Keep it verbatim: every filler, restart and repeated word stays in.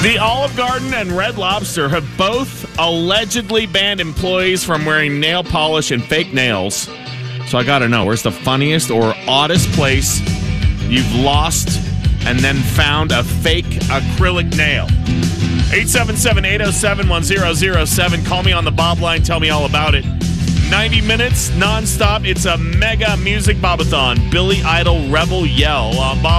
The Olive Garden and Red Lobster have both allegedly banned employees from wearing nail polish and fake nails. So I got to know, where's the funniest or oddest place you've lost and then found a fake acrylic nail? eight seven seven, eight oh seven, one oh oh seven. Call me on the Bob line. Tell me all about it. ninety minutes nonstop. It's a mega music bobathon. Billy Idol Rebel Yell on Bob.